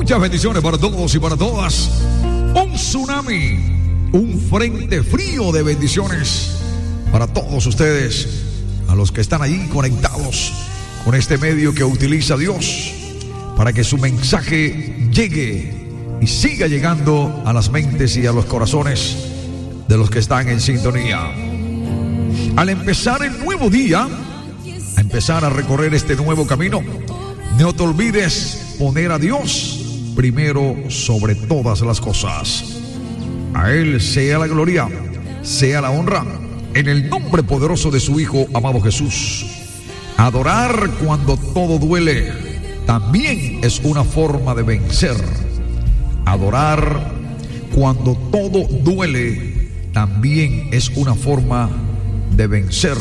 Muchas bendiciones para todos y para todas. Un tsunami, un frente frío de bendiciones para todos ustedes, a los que están ahí conectados con este medio que utiliza Dios para que su mensaje llegue y siga llegando a las mentes y a los corazones de los que están en sintonía. Al empezar el nuevo día, a empezar a recorrer este nuevo camino, no te olvides poner a Dios primero sobre todas las cosas. A Él sea la gloria, sea la honra, en el nombre poderoso de su Hijo amado Jesús. Adorar cuando todo duele también es una forma de vencer. Adorar cuando todo duele también es una forma de vencer.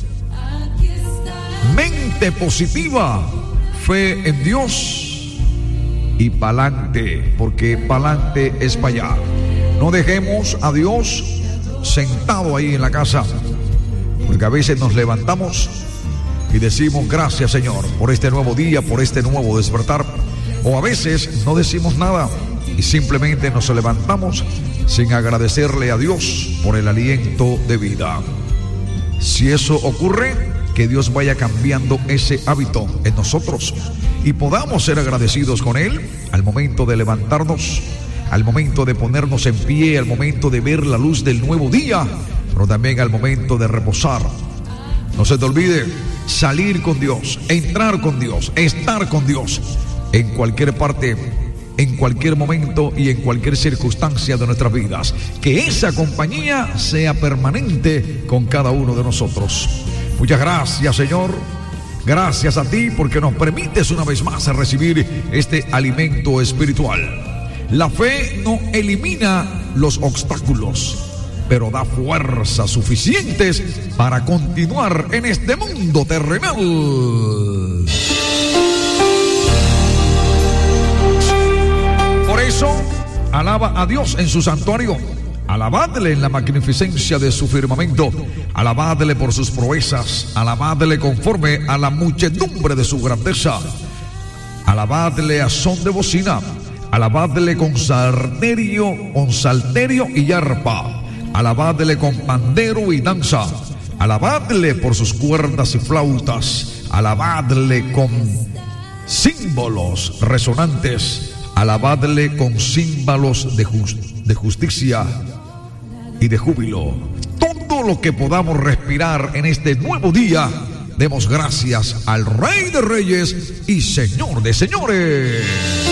Mente positiva, fe en Dios y pa'lante, porque pa'lante es para allá. No dejemos a Dios sentado ahí en la casa, porque a veces nos levantamos y decimos gracias, Señor, por este nuevo día, por este nuevo despertar, o a veces no decimos nada y simplemente nos levantamos sin agradecerle a Dios por el aliento de vida. Si eso ocurre, que Dios vaya cambiando ese hábito en nosotros y podamos ser agradecidos con Él al momento de levantarnos, al momento de ponernos en pie, al momento de ver la luz del nuevo día, pero también al momento de reposar. No se te olvide salir con Dios, entrar con Dios, estar con Dios en cualquier parte, en cualquier momento y en cualquier circunstancia de nuestras vidas. Que esa compañía sea permanente con cada uno de nosotros. Muchas gracias, Señor. Gracias a ti porque nos permites una vez más recibir este alimento espiritual. La fe no elimina los obstáculos, pero da fuerzas suficientes para continuar en este mundo terrenal. Por eso, alaba a Dios en su santuario. Alabadle en la magnificencia de su firmamento. Alabadle por sus proezas. Alabadle conforme a la muchedumbre de su grandeza. Alabadle a son de bocina. Alabadle con salterio y arpa. Alabadle con pandero y danza. Alabadle por sus cuerdas y flautas. Alabadle con símbolos resonantes. Alabadle con címbalos de justicia y de júbilo. Todo lo que podamos respirar en este nuevo día, demos gracias al Rey de Reyes y Señor de Señores.